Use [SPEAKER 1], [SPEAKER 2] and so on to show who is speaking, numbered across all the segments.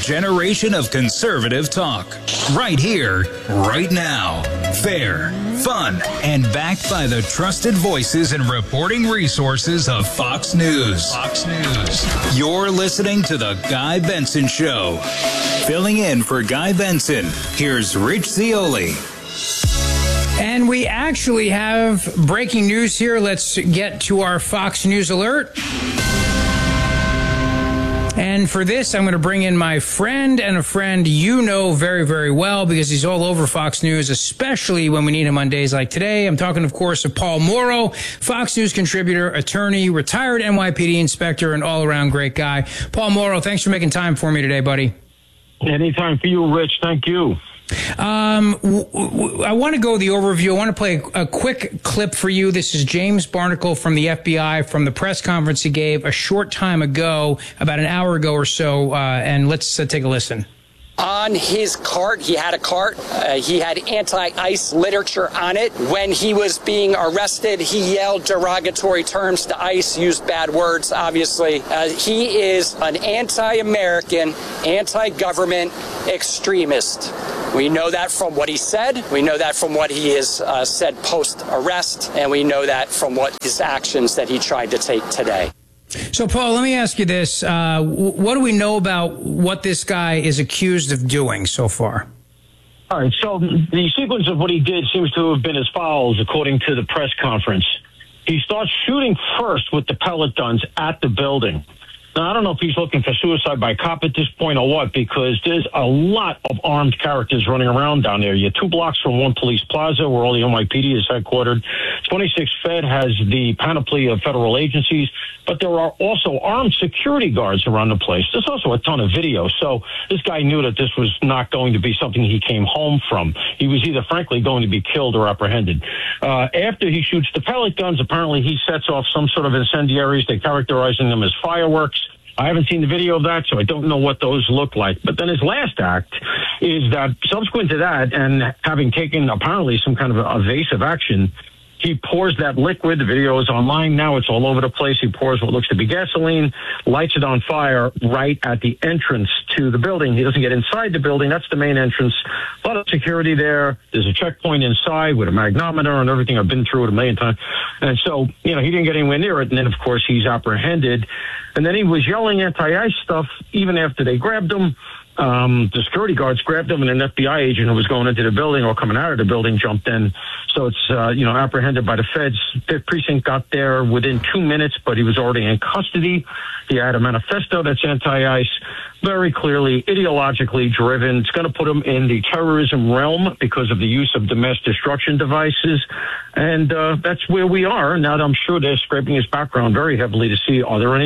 [SPEAKER 1] generation of conservative talk. Right here, right now. Fair, fun, and backed by the trusted voices and reporting resources of Fox News. Fox News. You're listening to The Guy Benson Show. Filling in for Guy Benson, here's Rich Zeoli.
[SPEAKER 2] And we actually have breaking news here. Let's get to our Fox News alert. And for this, I'm going to bring in my friend and a friend you know very, very well because he's all over Fox News, especially when we need him on days like today. I'm talking, of course, of Paul Mauro, Fox News contributor, attorney, retired NYPD inspector, and all-around great guy. Paul Mauro, thanks for making time for me today, buddy.
[SPEAKER 3] Anytime for you, Rich. Thank you.
[SPEAKER 2] I want to go the overview. I want to play a quick clip for you. This is James Barnacle from the FBI from the press conference he gave a short time ago, about an hour ago or so, and let's take a listen.
[SPEAKER 4] On his cart, he had a cart. He had anti-ICE literature on it. When he was being arrested, he yelled derogatory terms to ICE, used bad words, obviously. He is an anti-American, anti-government extremist. We know that from what he said. We know that from what he has said post-arrest. And we know that from what his actions that he tried to take today.
[SPEAKER 2] So, Paul, let me ask you this. What do we know about what this guy is accused of doing so far?
[SPEAKER 3] All right, so the sequence of what he did seems to have been as follows, according to the press conference. He starts shooting first with the pellet guns at the building. Now, I don't know if he's looking for suicide by cop at this point or what, because there's a lot of armed characters running around down there. You're 2 blocks from One Police Plaza, where all the NYPD is headquartered. 26 Fed has the panoply of federal agencies, but there are also armed security guards around the place. There's also a ton of video. So this guy knew that this was not going to be something he came home from. He was either, frankly, going to be killed or apprehended. After he shoots the pellet guns, apparently he sets off some sort of incendiaries. They're characterizing them as fireworks. I haven't seen the video of that, so I don't know what those look like. But then his last act is that subsequent to that, and having taken apparently some kind of evasive action, he pours that liquid. The video is online now. It's all over the place. He pours what looks to be gasoline, lights it on fire right at the entrance to the building. He doesn't get inside the building. That's the main entrance. A lot of security there. There's a checkpoint inside with a magnetometer and everything. I've been through it a million times. And so, he didn't get anywhere near it. And then, of course, he's apprehended. And then he was yelling anti-ICE stuff even after they grabbed him. The security guards grabbed him, and an FBI agent who was going into the building or coming out of the building jumped in. So it's, apprehended by the feds. Fifth Precinct got there within 2 minutes, but he was already in custody. He had a manifesto that's anti-ICE, very clearly ideologically driven. It's going to put him in the terrorism realm because of the use of the mass destruction devices. And that's where we are. Now that I'm sure they're scraping his background very heavily to see, are there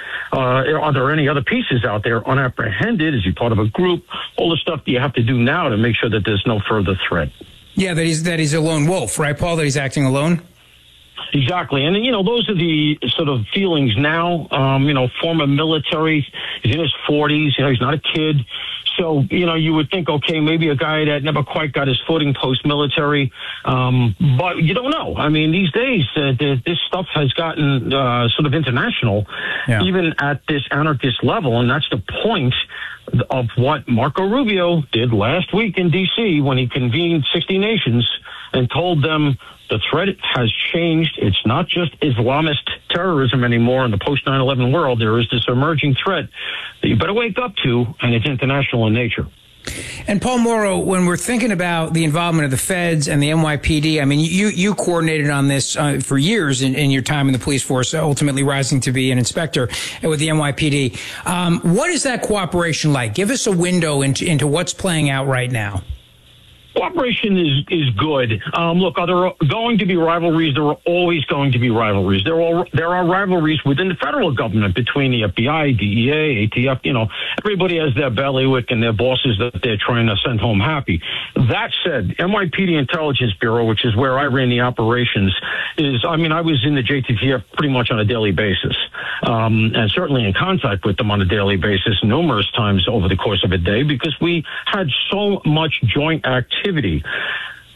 [SPEAKER 3] any other pieces out there unapprehended? Is he part of a group? All the stuff that you have to do now to make sure that there's no further threat.
[SPEAKER 2] Yeah, that he's a lone wolf, right, Paul, that he's acting alone?
[SPEAKER 3] Exactly. And, those are the sort of feelings now. Former military, he's in his 40s, he's not a kid. So, you would think, okay, maybe a guy that never quite got his footing post-military. But you don't know. I mean, these days, this stuff has gotten sort of international, even at this anarchist level. And that's the point of what Marco Rubio did last week in D.C. when he convened 60 nations and told them the threat has changed. It's not just Islamist terrorism anymore in the post-9/11 world. There is this emerging threat that you better wake up to, and it's international in nature.
[SPEAKER 2] And Paul Mauro, when we're thinking about the involvement of the feds and the NYPD, I mean, you coordinated on this for years in your time in the police force, ultimately rising to be an inspector with the NYPD. What is that cooperation like? Give us a window into what's playing out right now.
[SPEAKER 3] Cooperation is good. Look, are there going to be rivalries? There are always going to be rivalries. There are rivalries within the federal government between the FBI, DEA, ATF. Everybody has their bailiwick and their bosses that they're trying to send home happy. That said, NYPD Intelligence Bureau, which is where I ran the operations, I was in the JTTF pretty much on a daily basis, and certainly in contact with them on a daily basis numerous times over the course of a day because we had so much joint activity.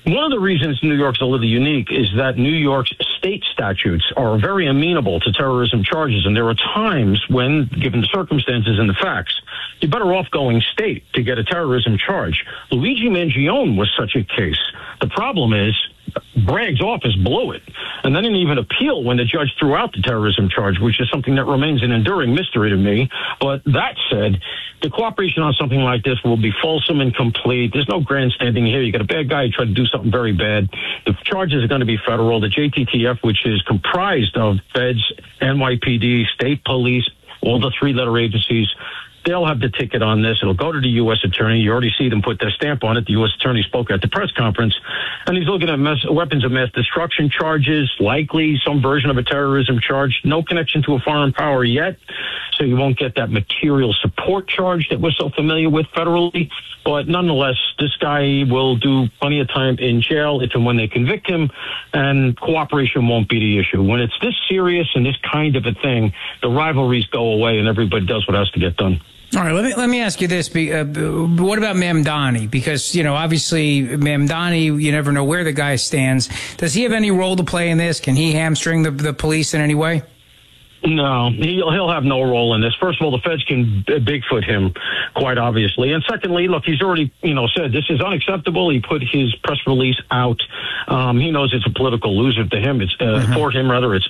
[SPEAKER 3] One of the reasons New York's a little unique is that New York's state statutes are very amenable to terrorism charges, and there are times when, given the circumstances and the facts, you're better off going state to get a terrorism charge. Luigi Mangione was such a case. The problem is Bragg's office blew it, and they didn't even appeal when the judge threw out the terrorism charge, which is something that remains an enduring mystery to me. But that said, the cooperation on something like this will be fulsome and complete. There's no grandstanding here. You got a bad guy who tried to do something very bad. The charges are going to be federal. The JTTF, which is comprised of feds, NYPD, state police, all the three-letter agencies, they'll have the ticket on this. It'll go to the U.S. attorney. You already see them put their stamp on it. The U.S. attorney spoke at the press conference, and he's looking at weapons of mass destruction charges, likely some version of a terrorism charge. No connection to a foreign power yet, so you won't get that material support charge that we're so familiar with federally. But nonetheless, this guy will do plenty of time in jail if and when they convict him, and cooperation won't be the issue. When it's this serious and this kind of a thing, the rivalries go away and everybody does what has to get done.
[SPEAKER 2] All right, let me ask you this. What about Mamdani? Because, obviously Mamdani, you never know where the guy stands. Does he have any role to play in this? Can he hamstring the police in any way?
[SPEAKER 3] No, he'll have no role in this. First of all, the feds can Bigfoot him, quite obviously. And secondly, look, he's already, said this is unacceptable. He put his press release out. He knows it's a political loser to him. It's for him, rather. It's